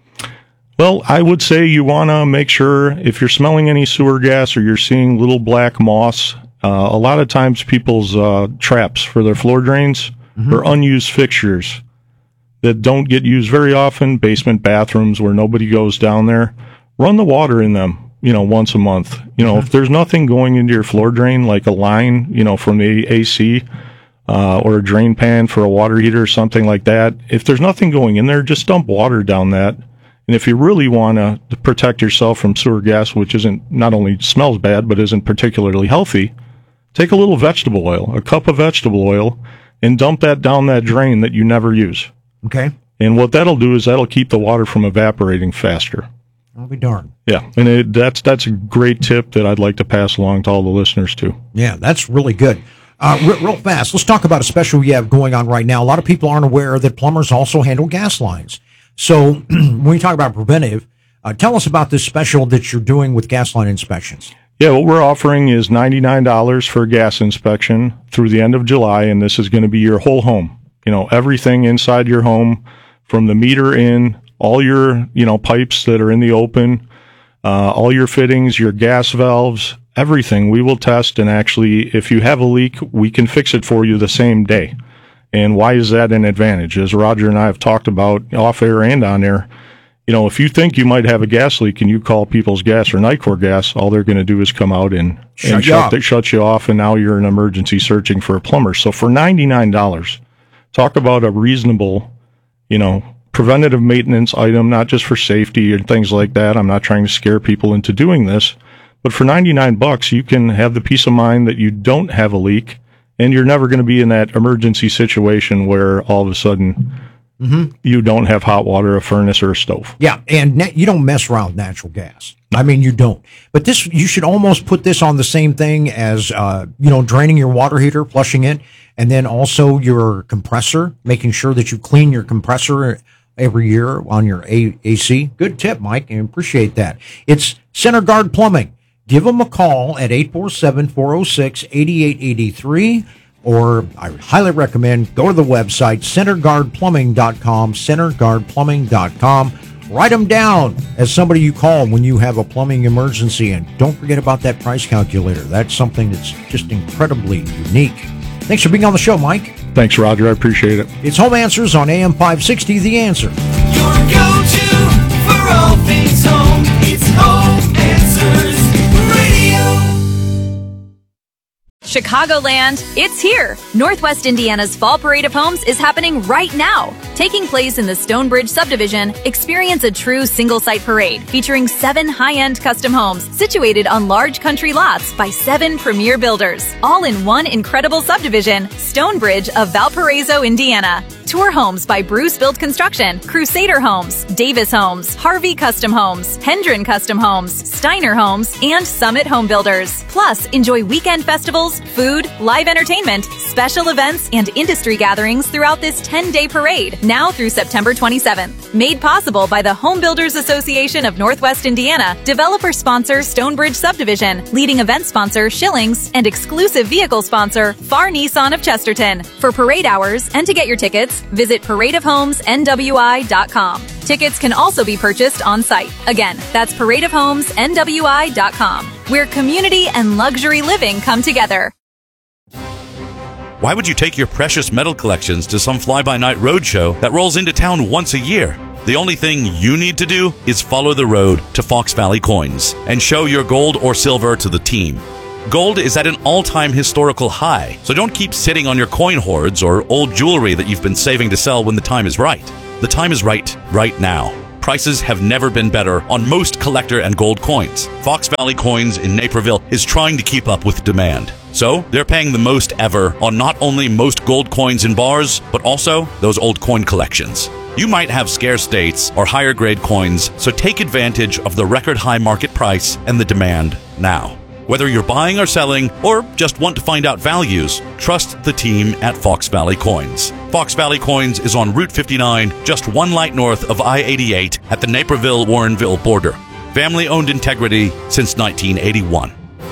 Well, I would say you want to make sure if you're smelling any sewer gas or you're seeing little black moss, uh, a lot of times people's uh, traps for their floor drains mm-hmm. are unused fixtures that don't get used very often, basement bathrooms where nobody goes down there. Run the water in them, you know, once a month. You know, mm-hmm. if there's nothing going into your floor drain, like a line, you know, from the A C uh, or a drain pan for a water heater or something like that, if there's nothing going in there, just dump water down that. And if you really want to protect yourself from sewer gas, which isn't not only smells bad, but isn't particularly healthy, take a little vegetable oil, a cup of vegetable oil, and dump that down that drain that you never use. Okay. And what that'll do is that'll keep the water from evaporating faster. I'll be darned. Yeah, and it, that's that's a great tip that I'd like to pass along to all the listeners, too. Yeah, that's really good. Uh, real, real fast, let's talk about a special we have going on right now. A lot of people aren't aware that plumbers also handle gas lines. So when you talk about preventive, uh, tell us about this special that you're doing with gas line inspections. Yeah, what we're offering is ninety-nine dollars for a gas inspection through the end of July, and this is going to be your whole home. You know, everything inside your home, from the meter in, all your, you know, pipes that are in the open, uh, all your fittings, your gas valves, everything we will test. And actually, if you have a leak, we can fix it for you the same day. And why is that an advantage? As Roger and I have talked about off air and on air, you know, if you think you might have a gas leak and you call People's Gas or Nicor Gas, all they're going to do is come out and, shut, and you shut, the, shut you off. And now you're in emergency searching for a plumber. So for ninety-nine dollars, talk about a reasonable, you know, preventative maintenance item, not just for safety and things like that. I'm not trying to scare people into doing this, but for ninety-nine bucks, you can have the peace of mind that you don't have a leak and you're never going to be in that emergency situation where all of a sudden mm-hmm. you don't have hot water, a furnace, or a stove. Yeah, and na- you don't mess around with natural gas. I mean, you don't. But this, you should almost put this on the same thing as, uh, you know, draining your water heater, flushing it, and then also your compressor, making sure that you clean your compressor every year on your A- AC. Good tip, Mike. I appreciate that. It's Center Guard Plumbing. Give them a call at eight four seven, four oh six, eight eight eight three, or I would highly recommend go to the website, center guard plumbing dot com, center guard plumbing dot com. Write them down as somebody you call when you have a plumbing emergency, and don't forget about that price calculator. That's something that's just incredibly unique. Thanks for being on the show, Mike. Thanks, Roger. I appreciate it. It's Home Answers on A M five sixty, The Answer. Your go-to for all things home. It's Home Answers Radio. Chicagoland, it's here! Northwest Indiana's Fall Parade of Homes is happening right now. Taking place in the Stonebridge subdivision, experience a true single-site parade featuring seven high-end custom homes situated on large country lots by seven premier builders, all in one incredible subdivision, Stonebridge of Valparaiso, Indiana. Tour homes by Bruce Build Construction, Crusader Homes, Davis Homes, Harvey Custom Homes, Hendren Custom Homes, Steiner Homes, and Summit Home Builders. Plus, enjoy weekend festivals, food, live entertainment, special events, and industry gatherings throughout this ten-day parade. now through September twenty-seventh. Made possible by the Home Builders Association of Northwest Indiana, developer sponsor Stonebridge Subdivision, leading event sponsor Schillings, and exclusive vehicle sponsor Far Nissan of Chesterton. For parade hours and to get your tickets, visit parade of homes N W I dot com. Tickets can also be purchased on site. Again, that's parade of homes N W I dot com, where community and luxury living come together. Why would you take your precious metal collections to some fly-by-night roadshow that rolls into town once a year? The only thing you need to do is follow the road to Fox Valley Coins and show your gold or silver to the team. Gold is at an all-time historical high, so don't keep sitting on your coin hoards or old jewelry that you've been saving to sell when the time is right. The time is right, right now. Prices have never been better on most collector and gold coins. Fox Valley Coins in Naperville is trying to keep up with demand. So, they're paying the most ever on not only most gold coins in bars, but also those old coin collections. You might have scarce dates or higher grade coins, so take advantage of the record high market price and the demand now. Whether you're buying or selling, or just want to find out values, trust the team at Fox Valley Coins. Fox Valley Coins is on Route fifty-nine, just one light north of I eighty-eight at the Naperville-Warrenville border. Family-owned integrity since nineteen eighty-one.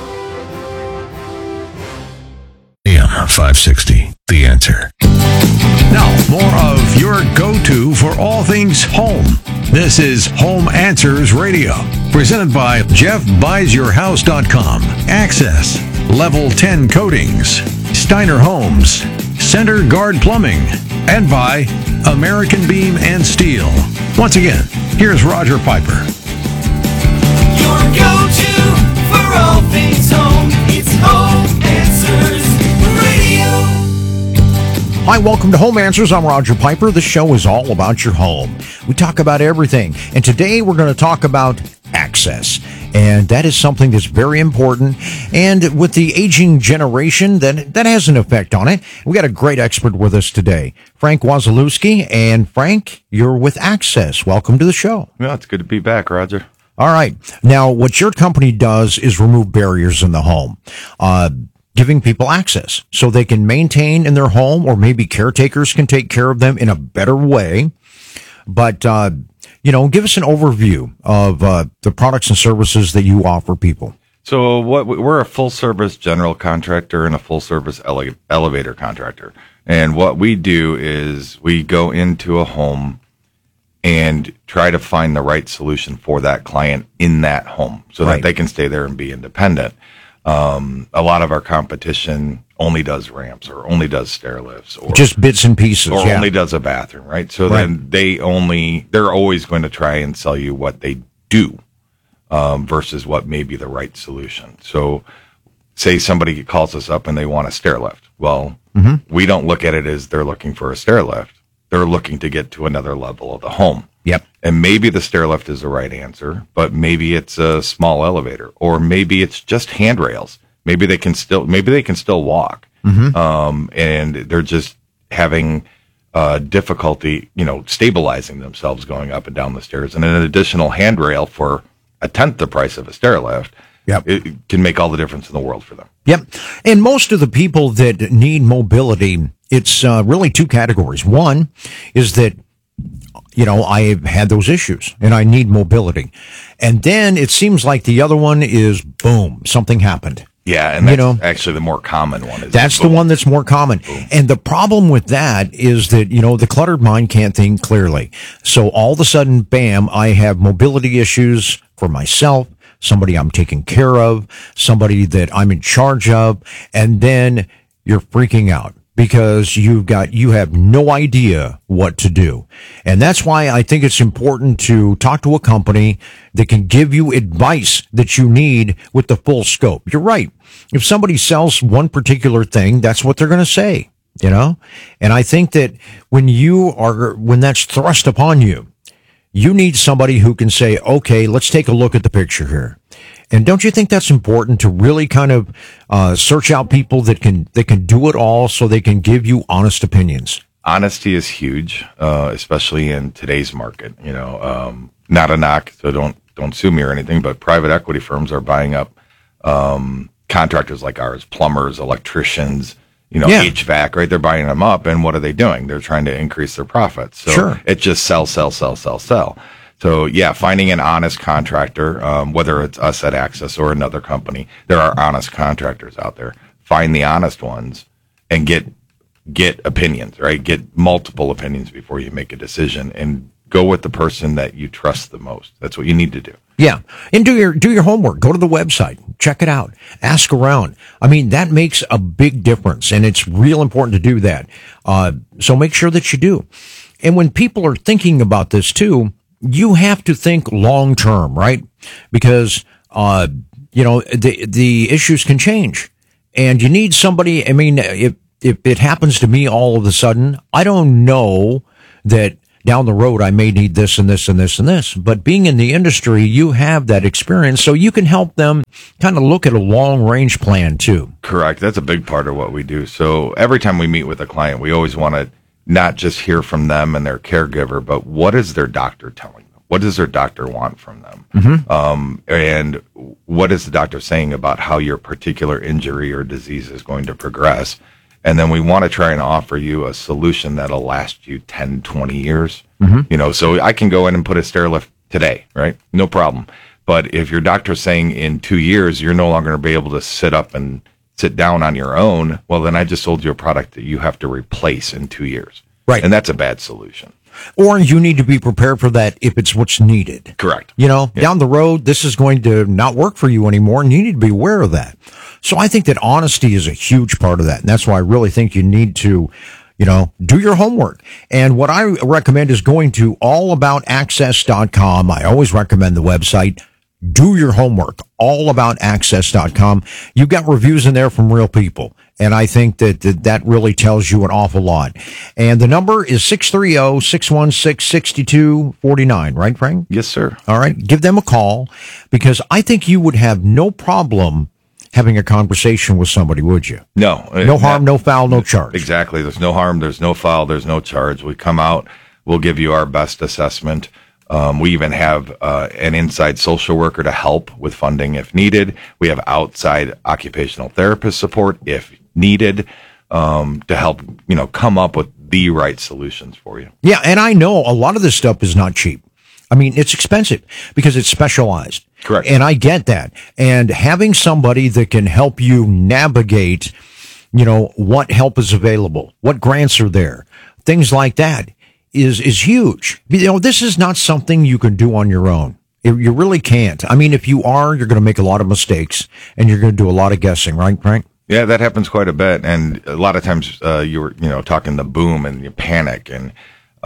A M five sixty, The Answer. Now, more of your go-to for all things home. This is Home Answers Radio, presented by Jeff Buys Your House dot com, Access, Level ten Coatings, Steiner Homes, Center Guard Plumbing, and by American Beam and Steel. Once again, here's Roger Piper. Your go-to for all things home. It's Home Answers Radio. Hi, welcome to Home Answers. I'm Roger Piper. This show is all about your home. We talk about everything. And today we're going to talk about access. And that is something that's very important. And with the aging generation, that, that has an effect on it. We got a great expert with us today, Frank Wazalewski. And Frank, you're with Access. Welcome to the show. Well, it's good to be back, Roger. All right. Now, what your company does is remove barriers in the home. Uh, giving people access so they can maintain in their home, or maybe caretakers can take care of them in a better way. But, uh, you know, give us an overview of uh, the products and services that you offer people. So what we're a full service general contractor and a full service ele- elevator contractor. And what we do is we go into a home and try to find the right solution for that client in that home so Right. that they can stay there and be independent. Um, a lot of our competition only does ramps or only does stair lifts or just bits and pieces, or yeah. only does a bathroom, right? So Right. then they only, they're always going to try and sell you what they do, um, versus what may be the right solution. So say somebody calls us up and they want a stair lift. Well, Mm-hmm. we don't look at it as they're looking for a stair lift. They're looking to get to another level of the home. Yep. And maybe the stair lift is the right answer, but maybe it's a small elevator, or maybe it's just handrails. Maybe they can still, maybe they can still walk. Mm-hmm. Um, and they're just having uh, difficulty, you know, stabilizing themselves going up and down the stairs. And an additional handrail for a tenth the price of a stair lift, Yep. it can make all the difference in the world for them. Yep. And most of the people that need mobility, it's uh, really two categories. One is that, you know, I've had those issues and I need mobility. And then it seems like the other one is, boom, something happened. Yeah, and that's You know, actually the more common one. Is That's the one that's more common. And the problem with that is that, you know, the cluttered mind can't think clearly. So all of a sudden, bam, I have mobility issues for myself, somebody I'm taking care of, somebody that I'm in charge of, and then you're freaking out because you've got, you have no idea what to do. And that's why I think it's important to talk to a company that can give you advice that you need with the full scope. You're right. If somebody sells one particular thing, that's what they're going to say, you know? And I think that when you are, when that's thrust upon you, you need somebody who can say, okay, let's take a look at the picture here. And don't you think that's important to really kind of uh, search out people that can that can do it all so they can give you honest opinions? Honesty is huge, uh, especially in today's market. You know, um, not a knock, so don't don't sue me or anything. But private equity firms are buying up um, contractors like ours, plumbers, electricians, you know, Yeah. H V A C, right? They're buying them up, and what are they doing? They're trying to increase their profits. So Sure. it just sell, sell, sell, sell, sell. So yeah, finding an honest contractor, um, whether it's us at Access or another company, there are honest contractors out there. Find the honest ones and get get opinions, right? Get multiple opinions before you make a decision, and go with the person that you trust the most. That's what you need to do. Yeah. And do your, do your homework. Go to the website. Check it out. Ask around. I mean, that makes a big difference, and it's real important to do that. Uh, so make sure that you do. And when people are thinking about this too, you have to think long term, right? Because, uh, you know, the, the issues can change, and you need somebody. I mean, if, if it happens to me all of a sudden, I don't know that down the road I may need this and this and this and this, but being in the industry, you have that experience, so you can help them kind of look at a long range plan too. Correct. That's a big part of what we do. So every time we meet with a client, we always want to not just hear from them and their caregiver, but what is their doctor telling them? What does their doctor want from them? Mm-hmm. Um, and what is the doctor saying about how your particular injury or disease is going to progress? And then we want to try and offer you a solution that'll last you ten, twenty years. Mm-hmm. You know, so I can go in and put a stair lift today, right? No problem. But if your doctor's saying in two years, you're no longer going to be able to sit up and sit down on your own, well, then I just sold you a product that you have to replace in two years. Right. And that's a bad solution. Or you need to be prepared for that if it's what's needed. Correct. You know, yeah. Down the road, this is going to not work for you anymore, and you need to be aware of that. So I think that honesty is a huge part of that. And that's why I really think you need to, you know, do your homework. And what I recommend is going to all about access dot com. I always recommend the website. Do your homework, all about access dot com. You've got reviews in there from real people. And I think that, that that really tells you an awful lot. And the number is six three zero, six one six, six two four nine, right, Frank? Yes, sir. All right. Give them a call, because I think you would have no problem having a conversation with somebody, would you? No. No harm, no foul, no charge. Exactly. There's no harm, there's no foul, there's no charge. We come out, we'll give you our best assessment. Um, we even have uh, an inside social worker to help with funding if needed. We have outside occupational therapist support if needed, um, to help, you know, come up with the right solutions for you. Yeah, and I know a lot of this stuff is not cheap. I mean, it's expensive because it's specialized. Correct. And I get that. And having somebody that can help you navigate, you know, what help is available, what grants are there, things like that is, is huge. You know, this is not something you can do on your own. It, you really can't. I mean, if you are, you're going to make a lot of mistakes, and you're going to do a lot of guessing, right, Frank? Yeah, that happens quite a bit. And a lot of times uh, you were, you know, talking the boom and you panic, and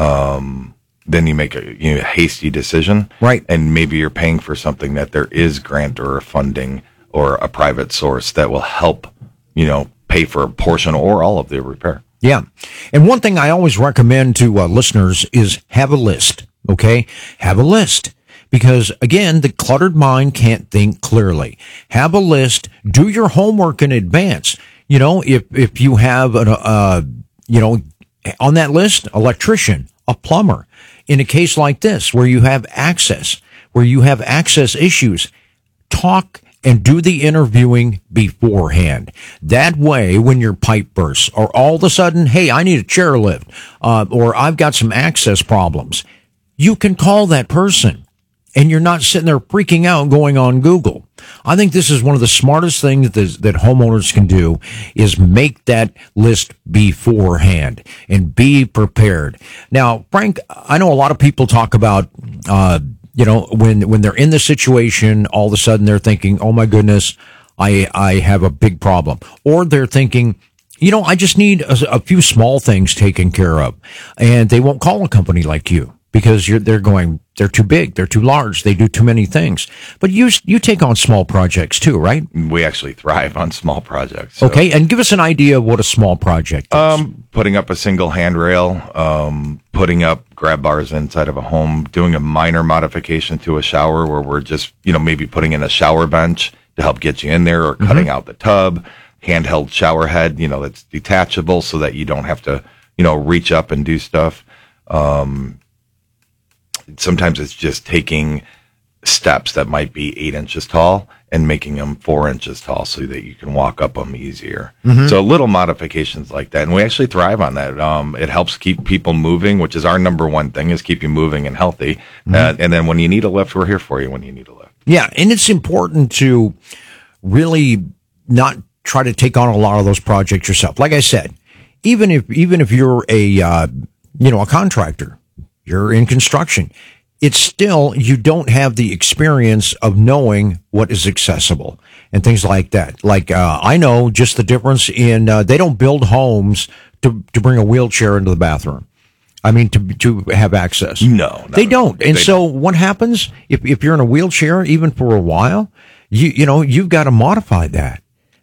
um, then you make a, you know, hasty decision. Right. And maybe you're paying for something that there is grant or funding or a private source that will help, you know, pay for a portion or all of the repair. Yeah. And one thing I always recommend to uh, listeners is have a list, okay? Have a list. Because, again, the cluttered mind can't think clearly. Have a list. Do your homework in advance. You know, if, if you have, a, uh, you know, on that list, electrician, a plumber. In a case like this, where you have access, where you have access issues, talk and do the interviewing beforehand. That way, when your pipe bursts, or all of a sudden, hey, I need a chairlift, uh, or I've got some access problems, you can call that person. And you're not sitting there freaking out going on Google. I think this is one of the smartest things that, that homeowners can do, is make that list beforehand and be prepared. Now, Frank, I know a lot of people talk about, uh, you know, when, when they're in the situation, all of a sudden they're thinking, oh my goodness, I, I have a big problem. Or they're thinking, you know, I just need a, a few small things taken care of. And they won't call a company like you, because you're, they're going, they're too big, they're too large, they do too many things. But you you take on small projects too, right? We actually thrive on small projects. So. Okay, and give us an idea of what a small project is. Um, putting up a single handrail, um, putting up grab bars inside of a home, doing a minor modification to a shower where we're just, you know, maybe putting in a shower bench to help get you in there, or cutting mm-hmm. out the tub, handheld shower head, you know, that's detachable so that you don't have to, you know, reach up and do stuff. Um, Sometimes it's just taking steps that might be eight inches tall and making them four inches tall so that you can walk up them easier. Mhm. So little modifications like that. And we actually thrive on that. Um, it helps keep people moving, which is our number one thing, is keep you moving and healthy. Mhm. Uh, and then when you need a lift, we're here for you when you need a lift. Yeah, and it's important to really not try to take on a lot of those projects yourself. Like I said, even if even if you're a uh, you know a contractor, you're in construction, it's still you don't have the experience of knowing what is accessible and things like that. Like uh, I know just the difference in uh, they don't build homes to to bring a wheelchair into the bathroom. I mean, to to have access. No, no they don't. And they so what happens if, if you're in a wheelchair, even for a while, you, you know, you've got to modify that.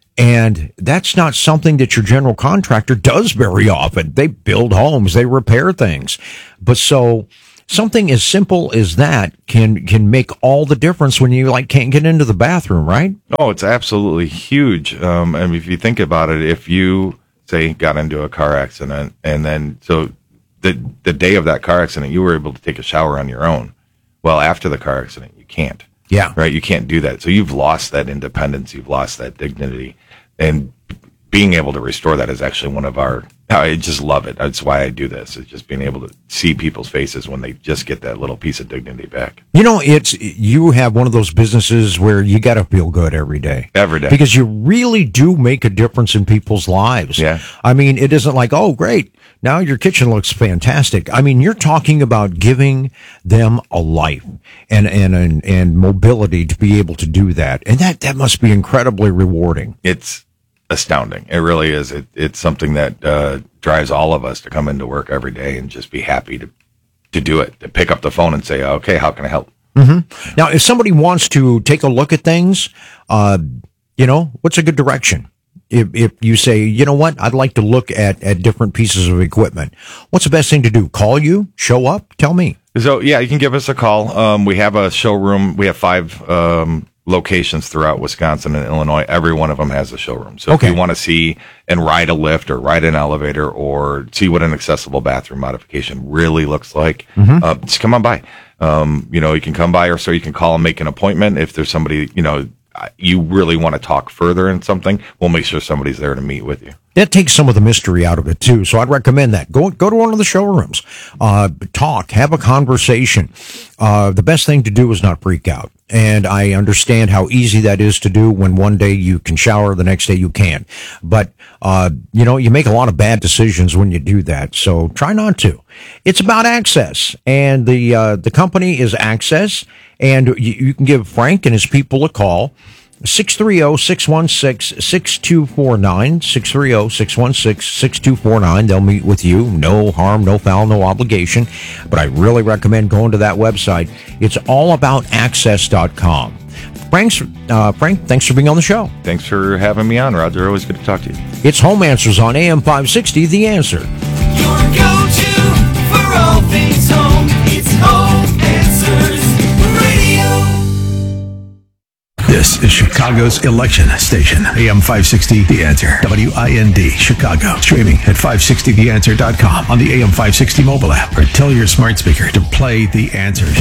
And that's not something that your general contractor does very often. They build homes, they repair things. But so something as simple as that can, can make all the difference when you like can't get into the bathroom, right? Oh, it's absolutely huge. Um, I mean, if you think about it, if you say got into a car accident and then so the the day of that car accident, you were able to take a shower on your own. Well, after the car accident, you can't. Yeah. Right. You can't do that. So you've lost that independence. You've lost that dignity, and being able to restore that is actually one of our, I just love it. That's why I do this. It's just being able to see people's faces when they just get that little piece of dignity back. You know, it's, you have one of those businesses where you got to feel good every day. Every day. Because you really do make a difference in people's lives. Yeah. I mean, it isn't like, oh, great, now your kitchen looks fantastic. I mean, you're talking about giving them a life and, and, and, and mobility to be able to do that. And that, that must be incredibly rewarding. It's astounding. It really is. It, it's something that uh, drives all of us to come into work every day and just be happy to to do it, to pick up the phone and say, okay, how can I help? Mm-hmm. Now, if somebody wants to take a look at things, uh, you know, what's a good direction? If, if you say, you know what, I'd like to look at, at different pieces of equipment, what's the best thing to do? Call you? Show up? Tell me. So, yeah, you can give us a call. Um, we have a showroom. We have five um, locations throughout Wisconsin and Illinois. Every one of them has a showroom. So Okay. if you want to see and ride a lift or ride an elevator or see what an accessible bathroom modification really looks like, Mhm. uh, just come on by. Um, you know, you can come by, or so you can call and make an appointment. If there's somebody, you know, uh, you really want to talk further in something, we'll make sure somebody's there to meet with you. That takes some of the mystery out of it too. So I'd recommend that. Go go to one of the showrooms, uh, talk, have a conversation. Uh, the best thing to do is not freak out. And I understand how easy that is to do when one day you can shower, the next day you can't. But uh, you know, you make a lot of bad decisions when you do that. So try not to. It's about access, and the uh, the company is Access, and you, you can give Frank and his people a call. six three zero, six one six, six two four nine, six three zero, six one six, six two four nine. They'll meet with you. No harm, no foul, no obligation. But I really recommend going to that website. It's all about access dot com. Frank's, uh, Frank, thanks for being on the show. Thanks for having me on, Roger. Always good to talk to you. It's Home Answers on A M five sixty, The Answer. Your go-to for all things home. It's Home Answers Radio. This is Chicago's election station. A M five sixty, The Answer. W I N D, Chicago. Streaming at five sixty the answer dot com on the A M five sixty mobile app, or tell your smart speaker to play The Answers.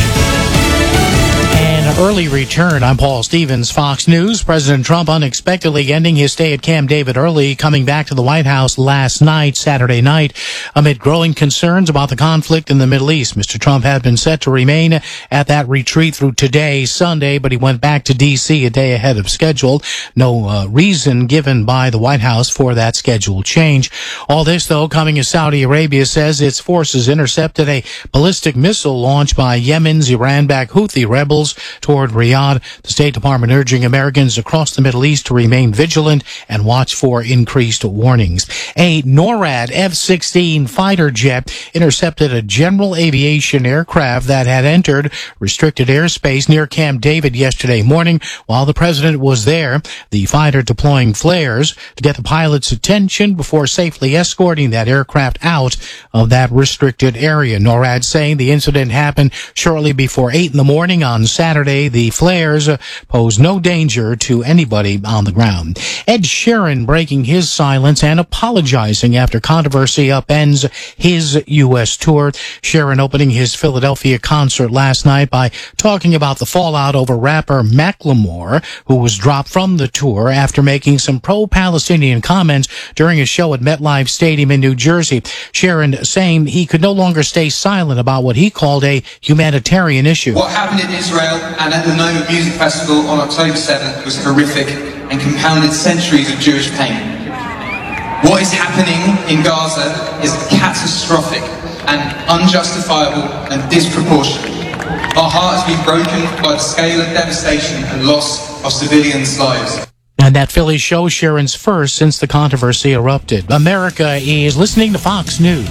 An early return. I'm Paul Stevens, Fox News. President Trump unexpectedly ending his stay at Camp David early, coming back to the White House last night, Saturday night, amid growing concerns about the conflict in the Middle East. Mister Trump had been set to remain at that retreat through today, Sunday, but he went back to D C a day ahead of schedule. No uh, reason given by the White House for that schedule change. All this, though, coming as Saudi Arabia says its forces intercepted a ballistic missile launched by Yemen's Iran-backed Houthi rebels toward Riyadh. The State Department urging Americans across the Middle East to remain vigilant and watch for increased warnings. A NORAD F sixteen fighter jet intercepted a general aviation aircraft that had entered restricted airspace near Camp David yesterday morning while the president was there. The fighter deploying flares to get the pilot's attention before safely escorting that aircraft out of that restricted area. NORAD saying the incident happened shortly before eight in the morning on Saturday, the flares uh, pose no danger to anybody on the ground. Ed Sheeran breaking his silence and apologizing after controversy upends his U S tour. Sheeran opening his Philadelphia concert last night by talking about the fallout over rapper Macklemore, who was dropped from the tour after making some pro-Palestinian comments during a show at MetLife Stadium in New Jersey. Sheeran saying he could no longer stay silent about what he called a humanitarian issue. What happened in Israel and at the Noma Music Festival on October seventh was horrific and compounded centuries of Jewish pain. What is happening in Gaza is catastrophic and unjustifiable and disproportionate. Our heart has been broken by the scale of devastation and loss of civilians' lives. And that Philly show Sheeran's first since the controversy erupted. America is listening to Fox News.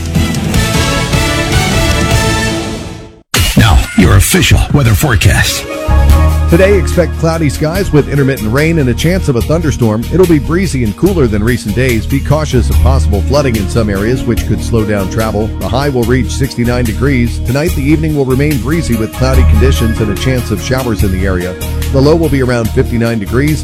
Now, your official weather forecast. Today, expect cloudy skies with intermittent rain and a chance of a thunderstorm. It'll be breezy and cooler than recent days. Be cautious of possible flooding in some areas, which could slow down travel. The high will reach sixty-nine degrees. Tonight, the evening will remain breezy with cloudy conditions and a chance of showers in the area. The low will be around fifty-nine degrees.